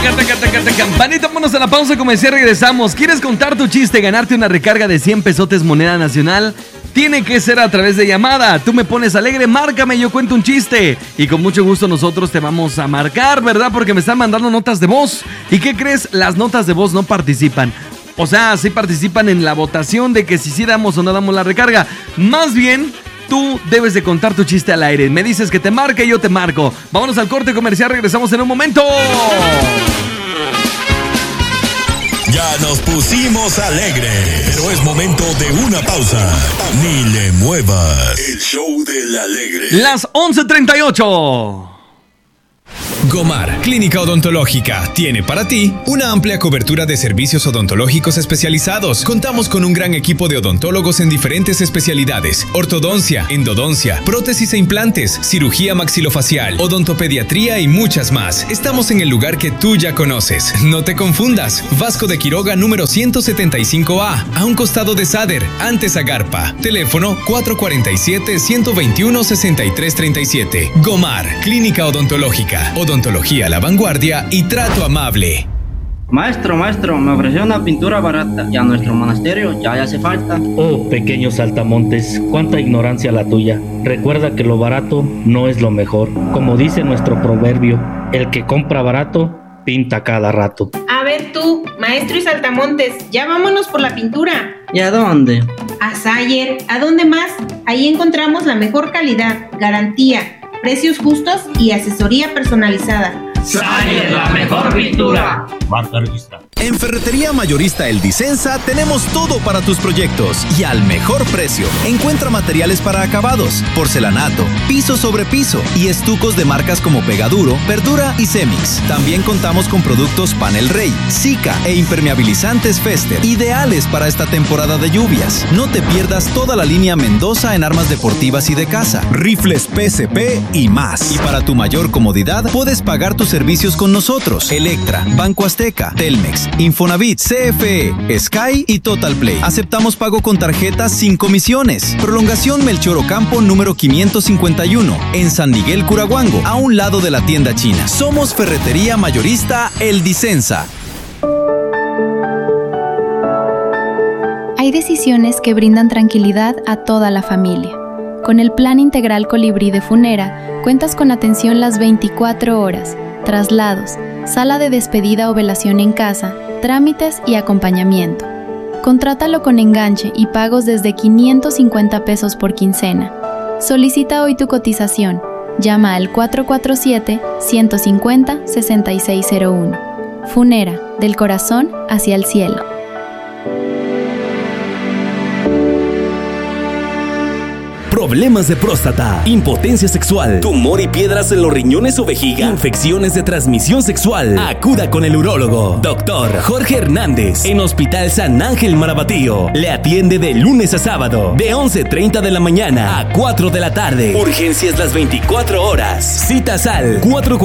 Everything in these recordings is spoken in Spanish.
Campanita, vámonos a la pausa comercial, regresamos. ¿Quieres contar tu chiste y ganarte una recarga de 100 pesotes moneda nacional? Tiene que ser a través de llamada. Tú me pones alegre, márcame, yo cuento un chiste. Y con mucho gusto nosotros te vamos a marcar, ¿verdad? Porque me están mandando notas de voz. ¿Y qué crees? Las notas de voz no participan. O sea, sí participan en la votación de que si damos o no damos la recarga. Más bien, tú debes de contar tu chiste al aire. Me dices que te marque y yo te marco. Vámonos al corte comercial, regresamos en un momento. Ya nos pusimos alegres, pero es momento de una pausa. Ni le muevas. El show del alegre. Las 11:38. Gomar, Clínica Odontológica, tiene para ti una amplia cobertura de servicios odontológicos especializados. Contamos con un gran equipo de odontólogos en diferentes especialidades: ortodoncia, endodoncia, prótesis e implantes, cirugía maxilofacial, odontopediatría y muchas más. Estamos en el lugar que tú ya conoces. No te confundas. Vasco de Quiroga número 175A, a un costado de Sader, antes Agarpa. Teléfono 447-121-6337. Gomar, Clínica Odontológica. Odontología a la vanguardia y trato amable. Maestro, me ofreció una pintura barata y a nuestro monasterio ya le hace falta. Oh, pequeño saltamontes, cuánta ignorancia la tuya. Recuerda que lo barato no es lo mejor. Como dice nuestro proverbio, el que compra barato, pinta cada rato. A ver tú, maestro y saltamontes, ya vámonos por la pintura. ¿Y a dónde? A Sayer. ¿A dónde más? Ahí encontramos la mejor calidad, garantía, precios justos y asesoría personalizada. Sayer, la mejor pintura. Marca registrada. En Ferretería Mayorista El Disensa tenemos todo para tus proyectos y al mejor precio. Encuentra materiales para acabados, porcelanato, piso sobre piso y estucos de marcas como Pegaduro, Verdura y Cemix. También contamos con productos Panel Rey, Sika e impermeabilizantes Fester, ideales para esta temporada de lluvias. No te pierdas toda la línea Mendoza en armas deportivas y de casa, rifles PSP y más. Y para tu mayor comodidad, puedes pagar tus servicios con nosotros: Electra, Banco Azteca, Telmex, Infonavit, CFE, Sky y Total Play. Aceptamos pago con tarjetas sin comisiones. Prolongación Melchor Ocampo número 551 en San Miguel Curahuango, a un lado de la tienda china. Somos Ferretería Mayorista El Disensa. Hay decisiones que brindan tranquilidad a toda la familia. Con el Plan Integral Colibrí de Funera, cuentas con atención las 24 horas, traslados, sala de despedida o velación en casa, trámites y acompañamiento. Contrátalo con enganche y pagos desde 550 pesos por quincena. Solicita hoy tu cotización. Llama al 447-150-6601. Funera, del corazón hacia el cielo. Problemas de próstata, impotencia sexual, tumor y piedras en los riñones o vejiga, infecciones de transmisión sexual. Acuda con el urólogo, Dr. Jorge Hernández, en Hospital San Ángel Marabatío. Le atiende de lunes a sábado, de 11:30 de la mañana a 4 de la tarde. Urgencias las 24 horas. Citas al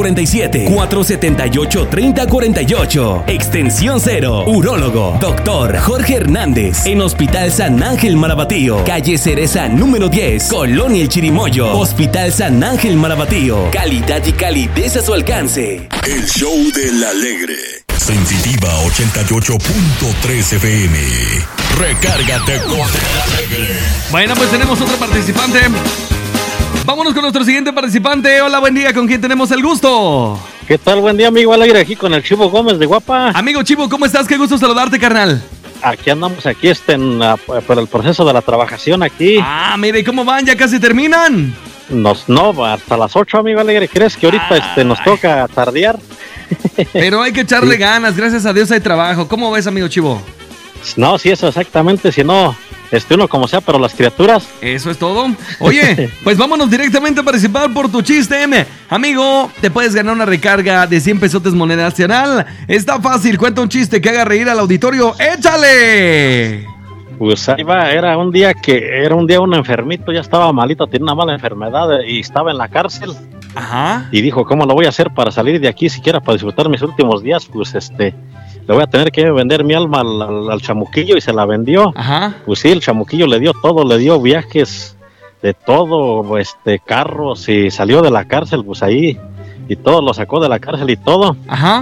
447-478-3048. Extensión 0. Urólogo, Dr. Jorge Hernández, en Hospital San Ángel Marabatío. Calle Cereza número 10. Colonia El Chirimoyo. Hospital San Ángel Marabatío. Calidad y calidez a su alcance. El show del alegre. Sensitiva 88.3 FM. Recárgate con el alegre. Bueno, pues tenemos otro participante. Vámonos con nuestro siguiente participante. Hola, buen día. ¿Con quién tenemos el gusto? ¿Qué tal? Buen día, amigo alegre, aquí con el Chivo Gómez de Guapa. Amigo Chivo, ¿cómo estás? Qué gusto saludarte, carnal. Aquí andamos, por el proceso de la trabajación aquí. Ah, mire, ¿cómo van? ¿Ya casi terminan? No, hasta las 8, amigo alegre. ¿Crees que ahorita nos toca tardear? Pero hay que echarle ganas, gracias a Dios hay trabajo. ¿Cómo ves, amigo Chivo? No, sí, eso exactamente, si no, uno como sea, pero las criaturas. Eso es todo. Oye, pues vámonos directamente a participar por tu chiste, M. Amigo, te puedes ganar una recarga de 100 pesotes moneda nacional. Está fácil, cuenta un chiste que haga reír al auditorio. ¡Échale! Pues ahí va, era un día un enfermito, ya estaba malito, tenía una mala enfermedad y estaba en la cárcel. Ajá. Y dijo, ¿cómo lo voy a hacer para salir de aquí siquiera para disfrutar mis últimos días? Pues le voy a tener que vender mi alma al chamuquillo, y se la vendió. Ajá. Pues sí, el chamuquillo le dio todo, le dio viajes de todo, carros, y salió de la cárcel, pues ahí, y todo lo sacó de la cárcel y todo. Ajá.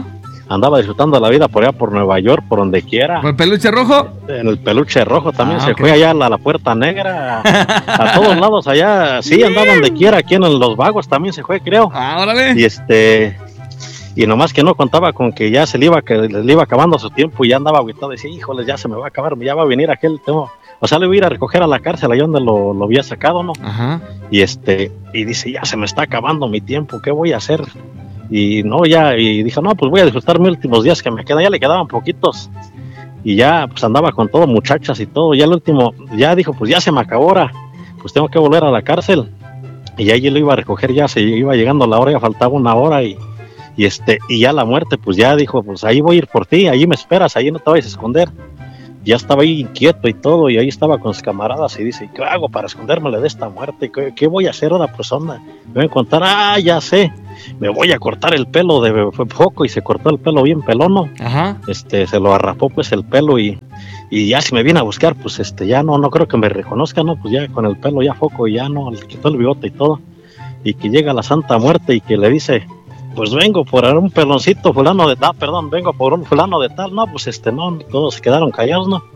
andaba disfrutando la vida por allá por Nueva York, por donde quiera. ¿Por el peluche rojo? En el peluche rojo también se okay. fue allá a la Puerta Negra, a todos lados allá, sí, andaba donde quiera, aquí en Los Vagos también se fue, creo. Órale. Y nomás que no contaba con que ya le iba acabando su tiempo y ya andaba agüitado, decía, híjole, ya se me va a acabar, ya va a venir aquel tema. O sea, le voy a ir a recoger a la cárcel allá donde lo había sacado, ¿no? Ajá. Y dice, ya se me está acabando mi tiempo, ¿qué voy a hacer? Y dijo, no, pues voy a disfrutar mis últimos días que me quedan, ya le quedaban poquitos. Y ya, pues andaba con todo, muchachas y todo, ya el último, ya dijo, pues ya se me acabó ahora, pues tengo que volver a la cárcel. Y allí lo iba a recoger, ya se iba llegando la hora, ya faltaba una hora y ya la muerte, pues ya dijo, pues ahí voy a ir por ti, ahí me esperas, ahí no te vayas a esconder. Ya estaba ahí inquieto y todo, y ahí estaba con sus camaradas y dice, ¿qué hago para escondérmele de esta muerte? ¿Qué voy a hacer ahora, persona? Me voy a encontrar, ya sé, me voy a cortar el pelo de foco, y se cortó el pelo bien pelono. Ajá. Se lo arrapó pues el pelo y ya si me viene a buscar, pues ya no creo que me reconozca, ¿no? Pues ya con el pelo ya foco y ya no, le quitó el bigote y todo, y que llega la Santa Muerte y que le dice, pues vengo por un peloncito vengo por un fulano de tal, no, pues no, todos se quedaron callados, ¿no?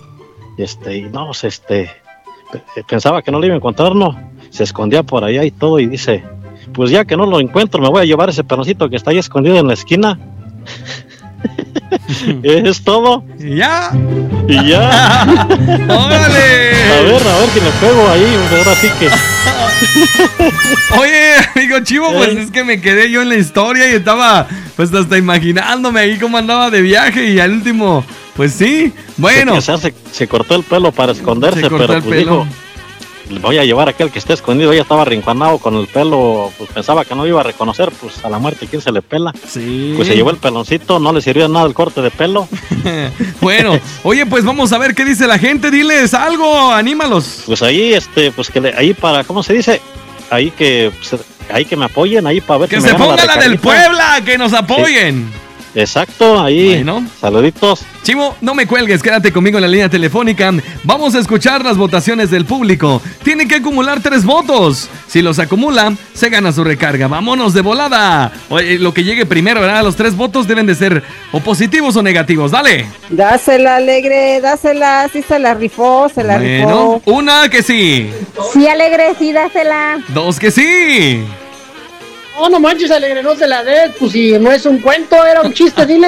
Pensaba que no le iba a encontrar, ¿no? Se escondía por allá y todo, y dice, pues ya que no lo encuentro, me voy a llevar ese peloncito que está ahí escondido en la esquina. Es todo. ¿Y ya? ¡Órale! A ver si me pego ahí, ahora sí que... Oye, amigo Chivo, pues es que me quedé yo en la historia y estaba pues hasta imaginándome ahí cómo andaba de viaje, y al último, pues sí, bueno. O sea, se cortó el pelo para esconderse, pero pues dijo, voy a llevar a aquel que esté escondido, ya estaba arrinconado con el pelo, pues pensaba que no iba a reconocer, pues a la muerte quién se le pela. Sí. Pues se llevó el peloncito, no le sirvió de nada el corte de pelo. Bueno, oye, pues vamos a ver qué dice la gente, diles algo, anímalos. Pues ahí, pues que ahí para, ¿cómo se dice? Ahí que me apoyen, ahí para ver que se ponga la del Puebla, que nos apoyen. Sí. Exacto, ahí. Bueno. Saluditos. Chivo, no me cuelgues, quédate conmigo en la línea telefónica. Vamos a escuchar las votaciones del público. Tiene que acumular 3 votos. Si los acumula, se gana su recarga. Vámonos de volada. Oye, lo que llegue primero, ¿verdad? Los 3 votos deben de ser o positivos o negativos. Dale. Dásela, Alegre, dásela. Sí se la rifó, rifó. Una que sí. Sí, Alegre, sí, dásela. 2 que sí. No manches, Alegre, no se la des, pues si no es un cuento, era un chiste, dile.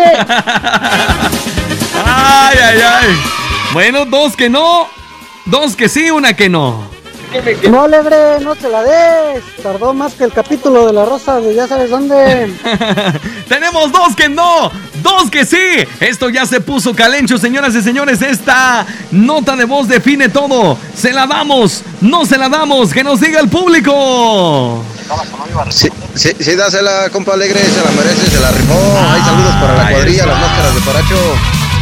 Ay. Bueno, 2 que no, 2 que sí, 1 que no. No, Alegre, no se la des. Tardó más que el capítulo de La Rosa de ya sabes dónde. Tenemos 2 que no, 2 que sí. Esto ya se puso calencho, señoras y señores. Esta nota de voz define todo. ¿Se la damos? ¿No se la damos? Que nos diga el público. Sí, dásela, compa Alegre, se la merece, se la rifó. Hay saludos para la cuadrilla, las máscaras de Paracho.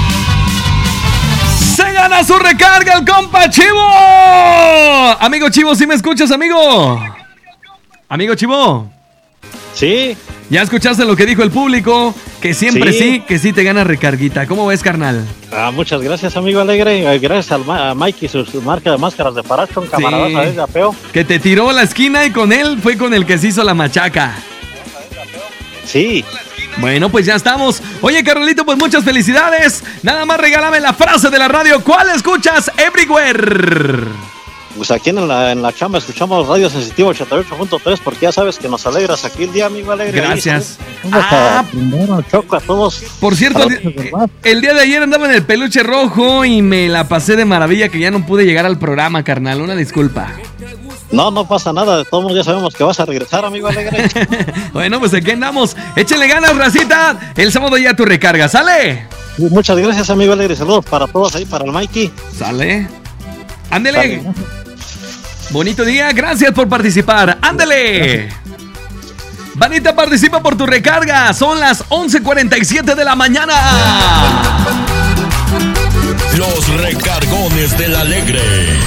¡Se gana su recarga el compa Chivo! Amigo Chivo, ¿sí me escuchas, amigo? Amigo Chivo. Sí. Ya escuchaste lo que dijo el público, que siempre sí, que sí te gana recarguita. ¿Cómo ves, carnal? Muchas gracias, amigo Alegre. Gracias a Mike y sus marca de máscaras de Paracho, un camarada de apeo. Que te tiró a la esquina y con él fue con el que se hizo la machaca. Sí. Bueno, pues ya estamos. Oye, Carolito, pues muchas felicidades. Nada más regálame la frase de la radio. ¿Cuál escuchas everywhere? Pues aquí en la chamba escuchamos Radio Sensitivo 88.3 porque ya sabes que nos alegras aquí el día, amigo Alegre. Gracias. Choco a todos. Por cierto, el día de ayer andaba en el peluche rojo y me la pasé de maravilla que ya no pude llegar al programa, carnal. Una disculpa. No pasa nada, de todos modos ya sabemos que vas a regresar, amigo Alegre. Bueno, pues aquí andamos. Échenle ganas, racita. El sábado ya tu recarga, ¿sale? Muchas gracias, amigo Alegre. Saludos para todos ahí, para el Mikey. ¿Sale? Ándele. Bonito día, gracias por participar. ¡Ándele! Vanita, participa por tu recarga. Son las 11:47 de la mañana. Los recargones del Alegre.